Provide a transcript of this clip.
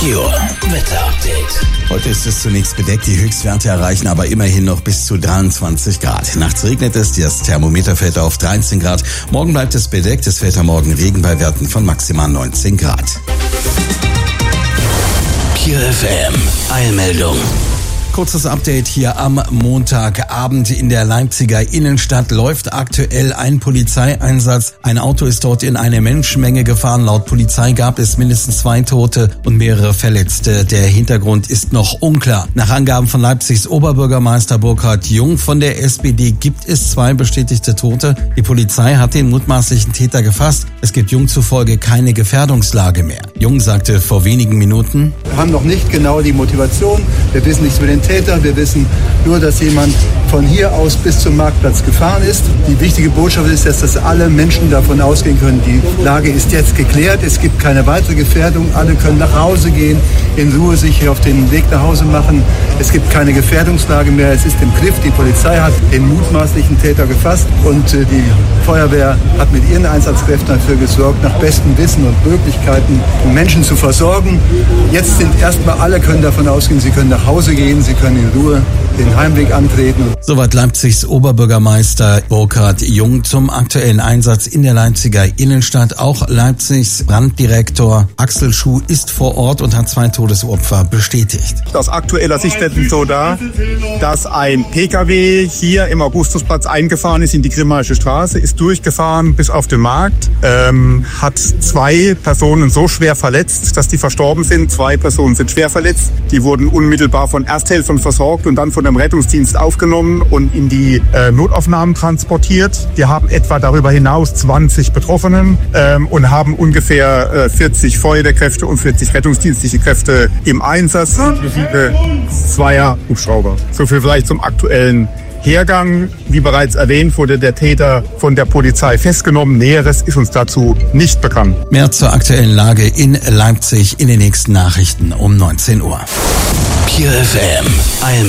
Pure Wetter-Update. Heute ist es zunächst bedeckt, die Höchstwerte erreichen aber immerhin noch bis zu 23 Grad. Nachts regnet es, das Thermometer fällt auf 13 Grad. Morgen bleibt es bedeckt, es fällt am Morgen Regen bei Werten von maximal 19 Grad. Pure FM, Eilmeldung. Kurzes Update hier am Montagabend in der Leipziger Innenstadt läuft aktuell ein Polizeieinsatz. Ein Auto ist dort in eine Menschenmenge gefahren. Laut Polizei gab es mindestens 2 Tote und mehrere Verletzte. Der Hintergrund ist noch unklar. Nach Angaben von Leipzigs Oberbürgermeister Burkhard Jung von der SPD gibt es 2 bestätigte Tote. Die Polizei hat den mutmaßlichen Täter gefasst. Es gibt Jung zufolge keine Gefährdungslage mehr. Jung sagte vor wenigen Minuten: Wir haben noch nicht genau die Motivation. Wir wissen nichts über den Täter. Wir wissen nur, dass jemand von hier aus bis zum Marktplatz gefahren ist. Die wichtige Botschaft ist, dass alle Menschen davon ausgehen können, die Lage ist jetzt geklärt. Es gibt keine weitere Gefährdung. Alle können nach Hause gehen, in Ruhe sich auf den Weg nach Hause machen. Es gibt keine Gefährdungslage mehr. Es ist im Griff. Die Polizei hat den mutmaßlichen Täter gefasst und die Feuerwehr hat mit ihren Einsatzkräften dafür gesorgt, nach bestem Wissen und Möglichkeiten Menschen zu versorgen. Jetzt sind erstmal alle können davon ausgehen, sie können nach Hause gehen, sie können in Ruhe den Heimweg antreten. Soweit Leipzigs Oberbürgermeister Burkhard Jung zum aktuellen Einsatz in der Leipziger Innenstadt. Auch Leipzigs Branddirektor Axel Schuh ist vor Ort und hat 2 Todesopfer bestätigt. Aus aktueller Sicht ist es so da, dass ein Pkw hier im Augustusplatz eingefahren ist in die Grimmaische Straße, ist durchgefahren bis auf den Markt, hat 2 Personen so schwer verletzt, dass die verstorben sind. 2 Personen sind schwer verletzt. Die wurden unmittelbar von Ersthelfern versorgt und dann von dem Rettungsdienst aufgenommen und in die Notaufnahmen transportiert. Wir haben etwa darüber hinaus 20 Betroffenen und haben ungefähr 40 Feuerwehrkräfte und 40 rettungsdienstliche Kräfte im Einsatz, inklusive 2 Hubschrauber. So viel vielleicht zum aktuellen Hergang. Wie bereits erwähnt, wurde der Täter von der Polizei festgenommen. Näheres ist uns dazu nicht bekannt. Mehr zur aktuellen Lage in Leipzig in den nächsten Nachrichten um 19 Uhr. Pure FM,